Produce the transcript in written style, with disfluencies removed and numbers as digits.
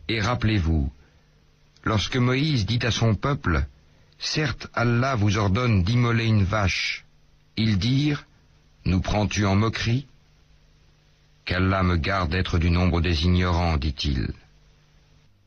Et rappelez-vous, lorsque Moïse dit à son peuple, « Certes, Allah vous ordonne d'immoler une vache », ils dirent, « Nous prends-tu en moquerie » Qu'Allah me garde d'être du nombre des ignorants, dit-il.